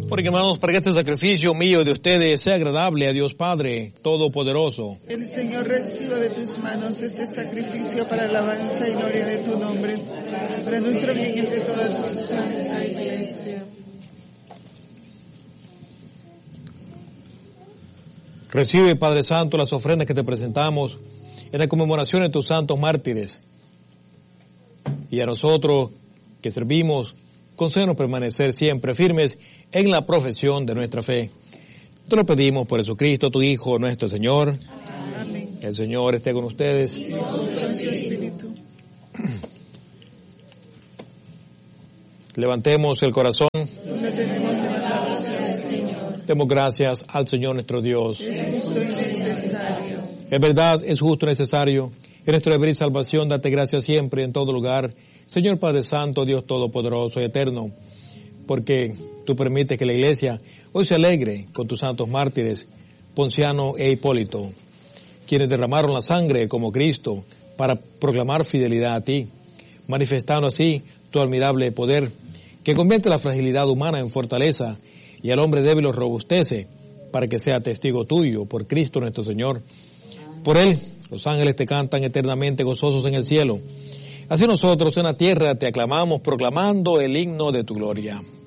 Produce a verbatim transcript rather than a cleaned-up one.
Porque, hermanos, para que este sacrificio mío de ustedes sea agradable a Dios Padre Todopoderoso. El Señor reciba de tus manos este sacrificio para alabanza y gloria de tu nombre, para nuestro bien y el de toda tu santa iglesia. Recibe, Padre Santo, las ofrendas que te presentamos en la conmemoración de tus santos mártires. Y a nosotros que servimos, concédenos permanecer siempre firmes en la profesión de nuestra fe. Te lo pedimos por Jesucristo, tu Hijo, nuestro Señor. Amén. El Señor esté con ustedes. Y con su espíritu. Levantemos el corazón. Lo tenemos levantado hacia el Señor. Demos gracias al Señor nuestro Dios. Es justo y necesario. Es verdad, es justo y necesario. En nuestro deber y salvación, date gracias siempre, en todo lugar. Señor Padre Santo, Dios Todopoderoso y Eterno, porque tú permites que la Iglesia hoy se alegre con tus santos mártires, Ponciano e Hipólito, quienes derramaron la sangre como Cristo para proclamar fidelidad a ti, manifestando así tu admirable poder, que convierte la fragilidad humana en fortaleza y al hombre débil lo robustece, para que sea testigo tuyo por Cristo nuestro Señor. Por Él, los ángeles te cantan eternamente gozosos en el cielo. Así nosotros en la tierra te aclamamos proclamando el himno de tu gloria.